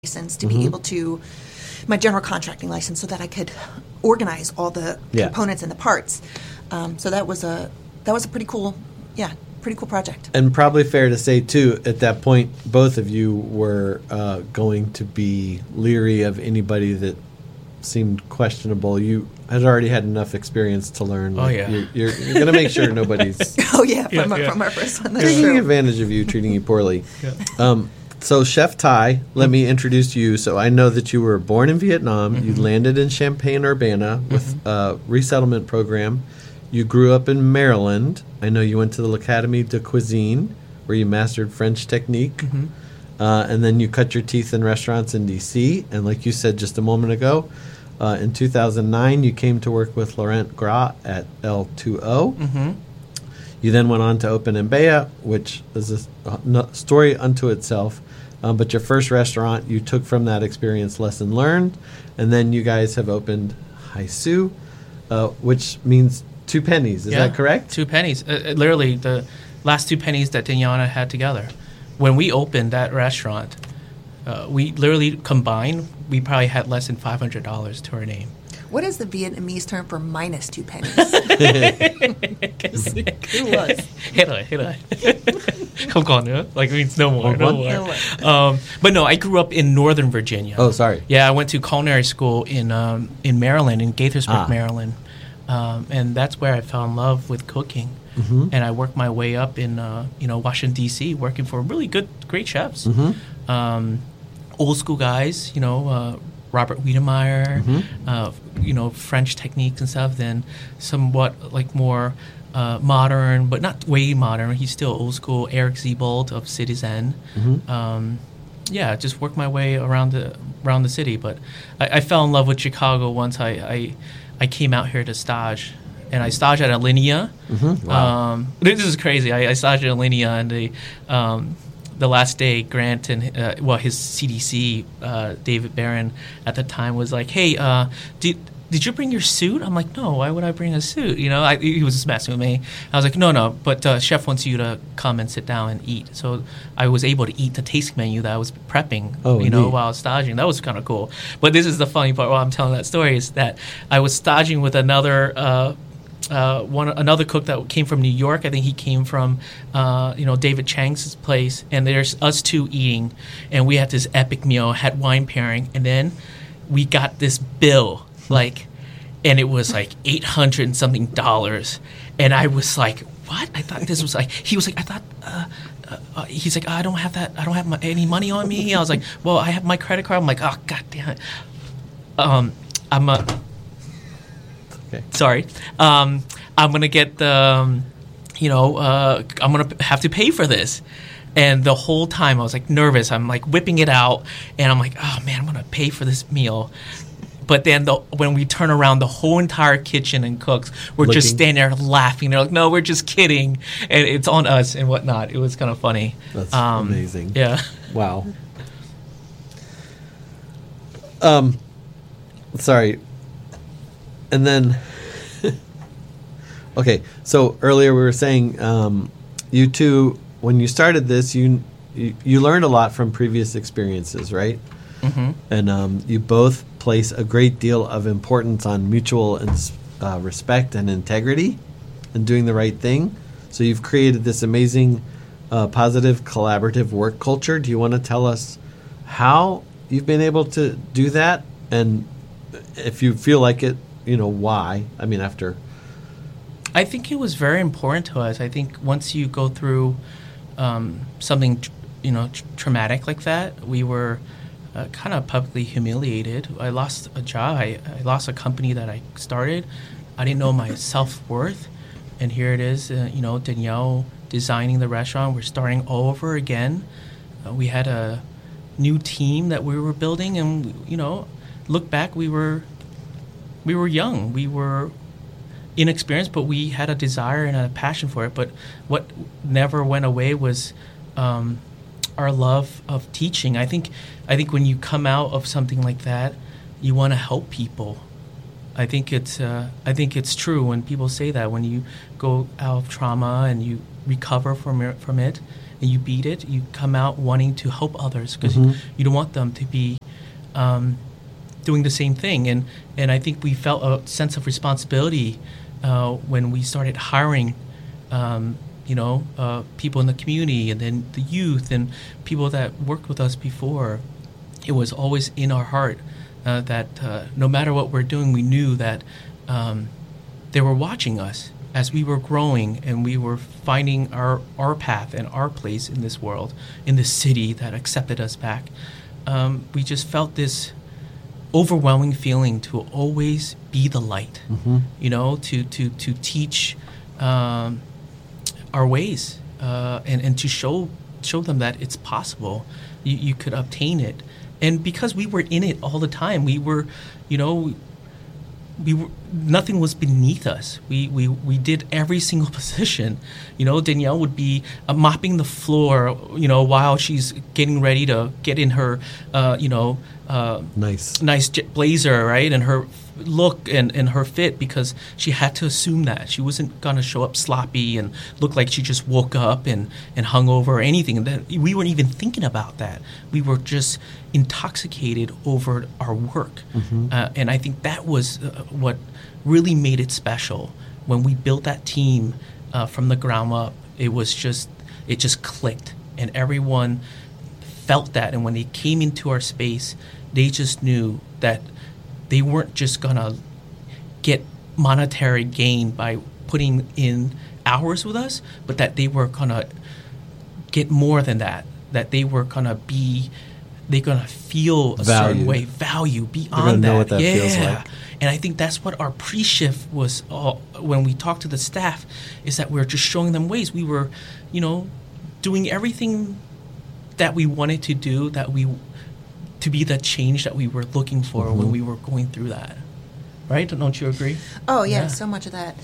license to be able to, my general contracting license, so that I could organize all the components and the parts. So that was a pretty cool project. And probably fair to say too, at that point, both of you were going to be leery of anybody that seemed questionable. You had already had enough experience to learn. You're going to make sure nobody's. From our first one, taking advantage of you, treating you poorly. Yeah. So, Chef Ty, let me introduce you. So, I know that you were born in Vietnam. You landed in Champaign-Urbana with a resettlement program. You grew up in Maryland. I know you went to the l'Académie de Cuisine, where you mastered French technique. And then you cut your teeth in restaurants in D.C. And like you said just a moment ago, in 2009, you came to work with Laurent Gras at L2O. You then went on to open Mbeya, which is a story unto itself. But your first restaurant, you took from that experience lesson learned. And then you guys have opened Haisu, which means 2 pennies. Is that correct? 2 pennies. Literally the last 2 pennies that Dinyana had together. When we opened that restaurant, we literally combined, we probably had less than $500 to our name. What is the Vietnamese term for minus 2 pennies? Who was? Không còn nữa. Like, it means no more. But no, I grew up in Northern Virginia. Oh, sorry. Yeah, I went to culinary school in Maryland, in Gaithersburg, Maryland. And that's where I fell in love with cooking. And I worked my way up in Washington, D.C., working for really great chefs. Old school guys, Robert Wiedemeyer, French techniques and stuff, then somewhat like more modern, but not way modern. He's still old school. Eric Ziebold of Citizen. Just worked my way around the city. But I fell in love with Chicago once I came out here to stage. And I staged at Alinea. Wow. This is crazy. I staged at Alinea, and the last day, Grant and his CDC, David Barron, at the time was like, "Hey, did you bring your suit?" I'm like, "No, why would I bring a suit?" He was just messing with me. I was like, "No, but chef wants you to come and sit down and eat." So I was able to eat the tasting menu that I was prepping, while I was staging. That was kind of cool. But this is the funny part while I'm telling that story is that I was staging with another cook that came from New York. I think he came from David Chang's place, and there's us two eating, and we had this epic meal, had wine pairing, and then we got this bill, and it was like $800 and something, and I was like, what? I thought this was he was like, I thought. He's like, I don't have that. I don't have any money on me. I was like, well, I have my credit card. I'm like, oh, god damn it. Okay. Sorry. I'm going to get the, I'm going to have to pay for this. And the whole time I was like nervous. I'm like whipping it out and I'm like, oh man, I'm going to pay for this meal. But then when we turn around, the whole entire kitchen and cooks were just standing there laughing. They're like, no, we're just kidding. And it's on us and whatnot. It was kind of funny. That's amazing. Yeah. Wow. Sorry. And then, okay, so earlier we were saying you two, when you started this, you learned a lot from previous experiences, right? And you both place a great deal of importance on mutual respect and integrity and doing the right thing. So you've created this amazing, positive, collaborative work culture. Do you want to tell us how you've been able to do that? And if you feel like it, why? I mean, after. I think it was very important to us. I think once you go through something, traumatic like that, we were kind of publicly humiliated. I lost a job. I lost a company that I started. I didn't know my self-worth. And here it is, Danielle designing the restaurant. We're starting all over again. We had a new team that we were building. And, look back, we were young. We were inexperienced, but we had a desire and a passion for it. But what never went away was our love of teaching. I think when you come out of something like that, you want to help people. I think it's true when people say that when you go out of trauma and you recover from it, and you beat it, you come out wanting to help others because you don't want them to be doing the same thing. And I think we felt a sense of responsibility when we started hiring people in the community, and then the youth and people that worked with us before. It was always in our heart that no matter what we're doing, we knew that they were watching us as we were growing and we were finding our path and our place in this world, in this city that accepted us back. We just felt this overwhelming feeling to always be the light, to teach our ways and to show them that it's possible. You could obtain it. And because we were in it all the time, we were nothing was beneath us. We did every single position. Danielle would be mopping the floor, while she's getting ready to get in her, nice blazer, right, and her look and her fit, because she had to assume that she wasn't gonna show up sloppy and look like she just woke up and hung over or anything. And then we weren't even thinking about that. We were just intoxicated over our work, and I think that was what really made it special when we built that team from the ground up. It just clicked, and everyone felt that. And when they came into our space, they just knew that they weren't just gonna get monetary gain by putting in hours with us, but that they were gonna get more than that. That they were gonna they're gonna feel a certain way, value beyond that. Know what that feels like. And I think that's what our pre-shift was. When we talked to the staff, is that we were just showing them ways. We were, doing everything that we wanted to do, to be the change that we were looking for when we were going through that. Right? Don't you agree? Oh, yeah, so much of that.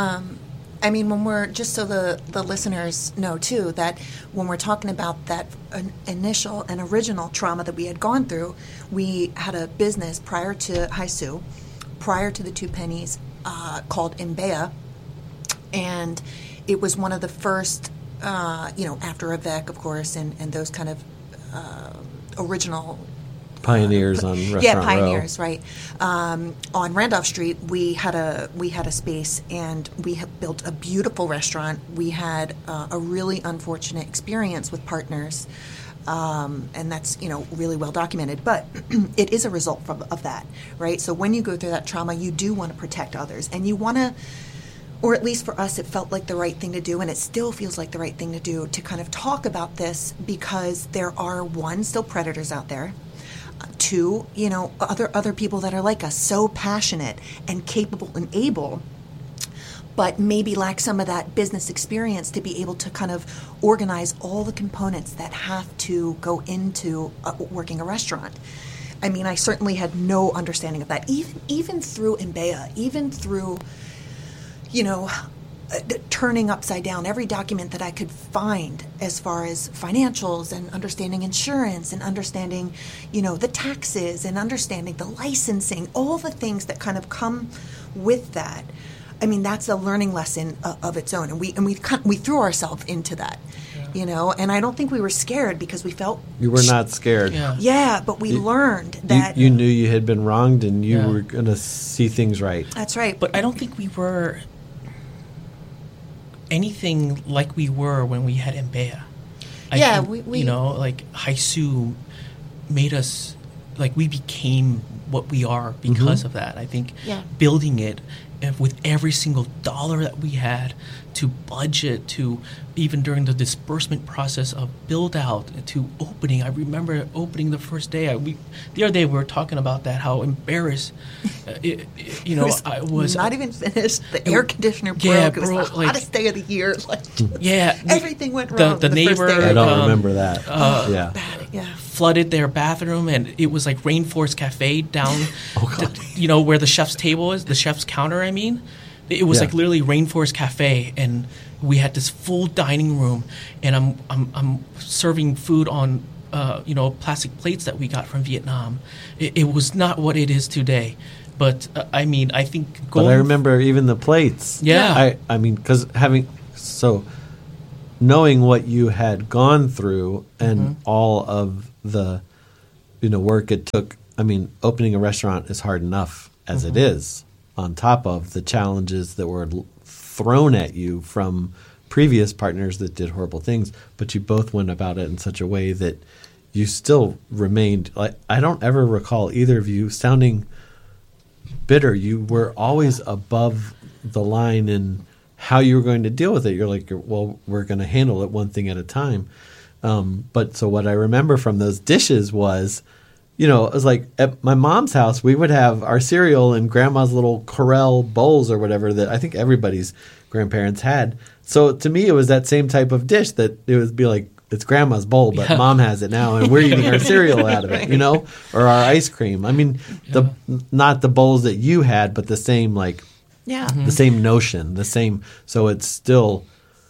When we're, just so the listeners know, too, that when we're talking about that initial and original trauma that we had gone through, we had a business prior to Haisu, prior to the Two Pennies, called Mbeya, and it was one of the first, after Avec, of course, and those kind of original pioneers on Restaurant pioneers, Row. Right. On Randolph Street, we had a space, and we have built a beautiful restaurant. We had a really unfortunate experience with partners, and that's really well documented. But it is a result of that, right? So when you go through that trauma, you do want to protect others, and you want to. Or at least for us, it felt like the right thing to do, and it still feels like the right thing to do, to kind of talk about this, because there are, one, still predators out there. Two, other people that are like us, so passionate and capable and able, but maybe lack some of that business experience to be able to kind of organize all the components that have to go into working a restaurant. I certainly had no understanding of that, even through Mbeya, even through turning upside down every document that I could find as far as financials and understanding insurance and understanding, the taxes and understanding the licensing, all the things that kind of come with that. That's a learning lesson of its own, and we threw ourselves into that, and I don't think we were scared, because we felt you were not scared. Yeah, but we learned that you knew you had been wronged, and you were going to see things right. That's right. But I don't think we were anything like we were when we had Mbeya. I think, we Haisu made us, we became what we are because of that. I think building it with every single dollar that we had, to budget, to even during the disbursement process of build out, to opening. I remember opening the first day. The other day we were talking about that, how embarrassed I was. Not even finished. The air conditioner broke. It was the hottest day of the year. Everything went wrong. The neighbor. I don't remember that. Flooded their bathroom, and it was like Rainforest Cafe down, where the chef's table is, the chef's counter. It was like literally Rainforest Cafe, and we had this full dining room, and I'm serving food on plastic plates that we got from Vietnam. It was not what it is today, but I think. But I remember even the plates. Yeah. Because knowing what you had gone through and all of the work it took. I mean, opening a restaurant is hard enough as it is, on top of the challenges that were thrown at you from previous partners that did horrible things. But you both went about it in such a way that you still remained, like, I don't ever recall either of you sounding bitter. You were always above the line in how you were going to deal with it. You're like, well, we're going to handle it one thing at a time. But so what I remember from those dishes was, it was like at my mom's house, we would have our cereal in grandma's little Corelle bowls or whatever that I think everybody's grandparents had. So to me, it was that same type of dish that it would be like, it's grandma's bowl, but mom has it now, and we're eating our cereal out of it, or our ice cream. I mean, not the bowls that you had, but the same, the same notion, the same. So it's still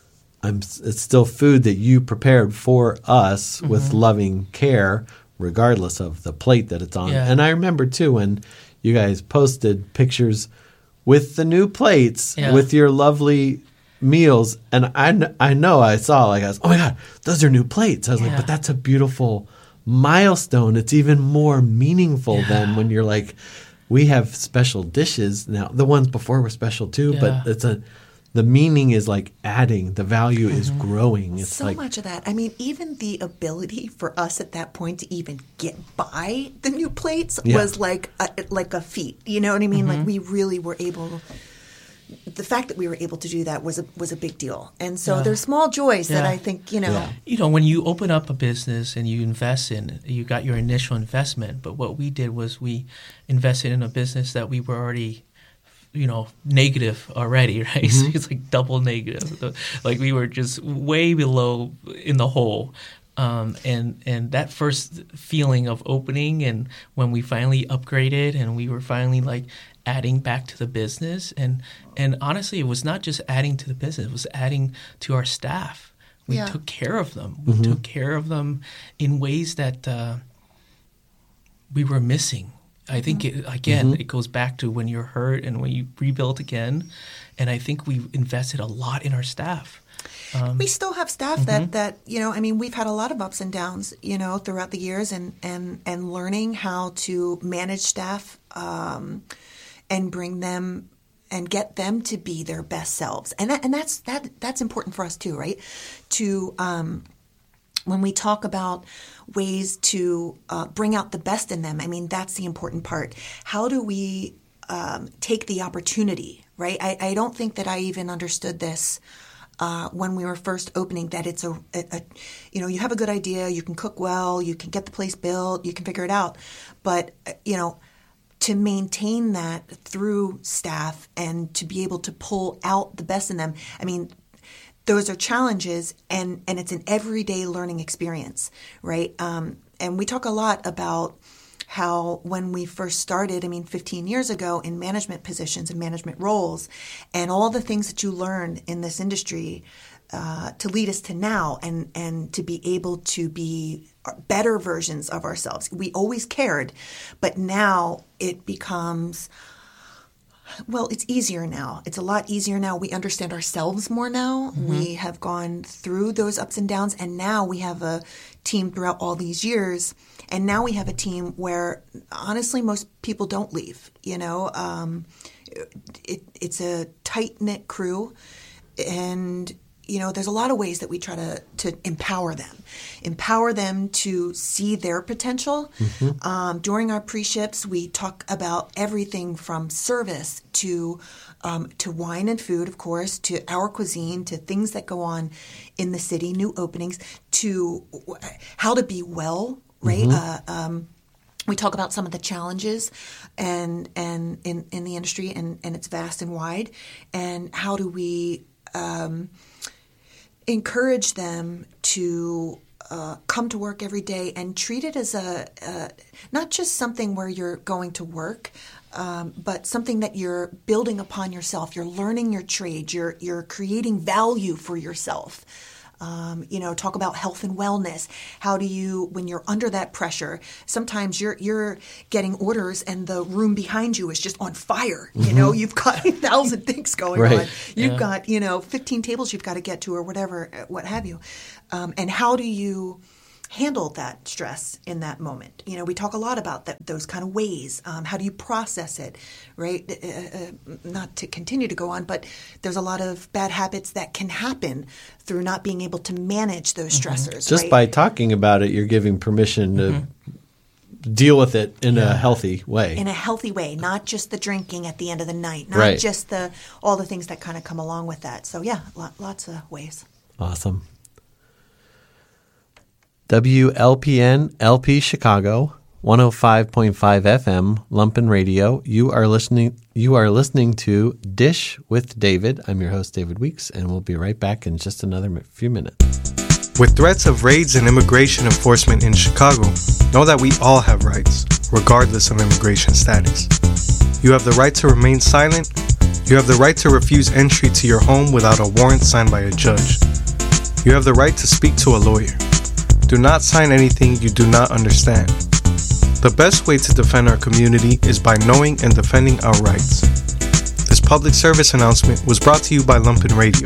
food that you prepared for us with loving care, regardless of the plate that it's on. Yeah. And I remember too when you guys posted pictures with the new plates with your lovely meals, and I know I saw, I was, oh my God, those are new plates. I was like, but that's a beautiful milestone. It's even more meaningful than when you're like, we have special dishes now. The ones before were special too, but the meaning is like adding, the value is growing. It's so much of that. I mean, even the ability for us at that point to even get by the new plates was like a feat. You know what I mean? Like we really were able. The fact that we were able to do that was a big deal. And so there's small joys that I think, when you open up a business and you invest in, you got your initial investment. But what we did was we invested in a business that we were already, negative already, right? So it's like double negative. Like we were just way below in the hole. And that first feeling of opening, and when we finally upgraded and we were finally like adding back to the business, and honestly, it was not just adding to the business; it was adding to our staff. We took care of them. We took care of them in ways that we were missing. I think it goes back to when you're hurt and when you rebuild again. And I think we invested a lot in our staff. We still have staff that we've had a lot of ups and downs, throughout the years, and learning how to manage staff and bring them and get them to be their best selves. And that's important for us too, right? To when we talk about ways to bring out the best in them, I mean, that's the important part. How do we take the opportunity, right? I don't think that I even understood this when we were first opening, that it's you have a good idea, you can cook well, you can get the place built, you can figure it out. But, to maintain that through staff and to be able to pull out the best in them, I mean, those are challenges, and it's an everyday learning experience, right? And we talk a lot about how when we first started, 15 years ago, in management positions and management roles, and all the things that you learn in this industry to lead us to now, and to be able to be better versions of ourselves. We always cared, but now it becomes, well, it's easier now. It's a lot easier now. We understand ourselves more now. We have gone through those ups and downs, and now we have a team throughout all these years. And now we have a team where, honestly, most people don't leave. It's a tight-knit crew, and there's a lot of ways that we try to empower them to see their potential. During our pre-ships, we talk about everything from service to wine and food, of course, to our cuisine, to things that go on in the city, new openings, to how to be well, right? We talk about some of the challenges and in the industry, and it's vast and wide, and how do we encourage them to come to work every day and treat it as not just something where you're going to work, but something that you're building upon yourself. You're learning your trade. You're creating value for yourself. Talk about health and wellness. How do you, when you're under that pressure, sometimes you're getting orders and the room behind you is just on fire. You've got 1,000 things going on. You've got 15 tables you've got to get to, or whatever, what have you. And how do you handle that stress in that moment? We talk a lot about those kind of ways. How do you process it, right? Not to continue to go on, but there's a lot of bad habits that can happen through not being able to manage those stressors. Just by talking about it, you're giving permission to deal with it in a healthy way. In a healthy way, not just the drinking at the end of the night, not just all the things that kind of come along with that. So lots of ways. Awesome. WLPN LP Chicago, 105.5 FM, Lumpen Radio. You are listening to Dish with David. I'm your host, David Weeks, and we'll be right back in just another few minutes. With threats of raids and immigration enforcement in Chicago, know that we all have rights, regardless of immigration status. You have the right to remain silent. You have the right to refuse entry to your home without a warrant signed by a judge. You have the right to speak to a lawyer. Do not sign anything you do not understand. The best way to defend our community is by knowing and defending our rights. This public service announcement was brought to you by Lumpen Radio.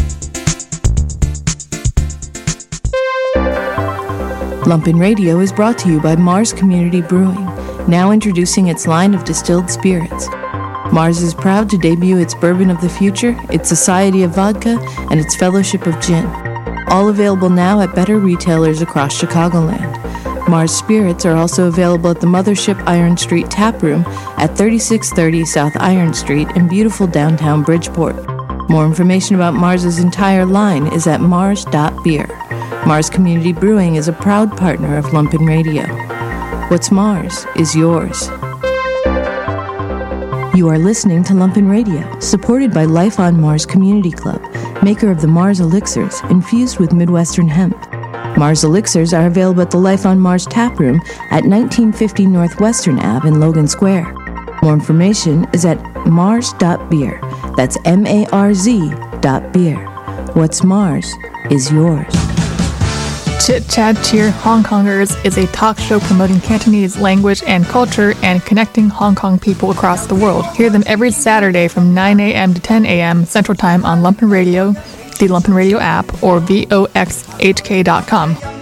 Lumpen Radio is brought to you by Mars Community Brewing, now introducing its line of distilled spirits. Mars is proud to debut its Bourbon of the Future, its Society of Vodka, and its Fellowship of Gin. All available now at better retailers across Chicagoland. Mars Spirits are also available at the Mothership Iron Street Tap Room at 3630 South Iron Street in beautiful downtown Bridgeport. More information about Mars's entire line is at mars.beer. Mars Community Brewing is a proud partner of Lumpen Radio. What's Mars is yours. You are listening to Lumpen Radio, supported by Life on Mars Community Club, maker of the Mars Elixirs, infused with Midwestern hemp. Mars Elixirs are available at the Life on Mars Tap Room at 1950 Northwestern Ave in Logan Square. More information is at mars.beer. That's MARZ.beer. What's Mars is yours. Chit Chat Cheer Hong Kongers is a talk show promoting Cantonese language and culture and connecting Hong Kong people across the world. Hear them every Saturday from 9 a.m. to 10 a.m. Central Time on Lumpen Radio, the Lumpen Radio app, or voxhk.com.